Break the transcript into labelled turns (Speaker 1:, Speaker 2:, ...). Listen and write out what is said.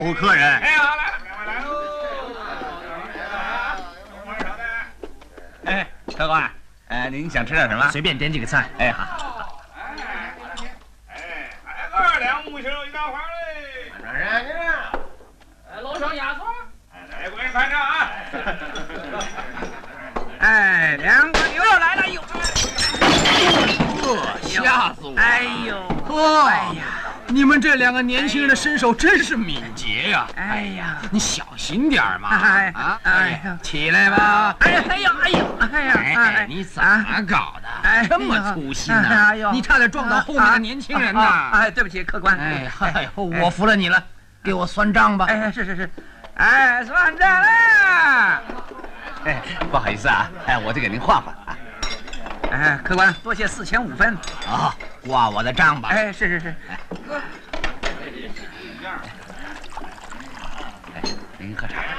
Speaker 1: 有客人。
Speaker 2: 哎，好，来喽！
Speaker 1: 哎，客官，您想吃点什么？
Speaker 3: 随便点几个菜。
Speaker 1: 哎，好。
Speaker 2: 2两木须肉一大块嘞。
Speaker 3: 楼上压座。
Speaker 2: 来，我给你看账啊。
Speaker 1: 哎，2个牛肉来了，哟！
Speaker 3: 吓死我！
Speaker 1: 哎呦，
Speaker 3: 哎呀！你们这2个年轻人的身手真是敏捷呀！
Speaker 1: 哎呀，
Speaker 3: 你小心点嘛！
Speaker 1: 哎呀，
Speaker 3: 起来吧！
Speaker 1: 哎呀，
Speaker 3: 哎，你怎么搞的？这么粗心呢？你差点撞到后面的年轻人呢！
Speaker 1: 哎，对不起，客官。
Speaker 3: 哎，我服了你了，给我算账吧！
Speaker 1: 哎，是，哎，算账了。哎，不好意思啊，哎，我就给您换换啊。哎，客官，多谢4钱5分。
Speaker 3: 啊，挂我的账吧。
Speaker 1: 哎，是。哎，您喝茶。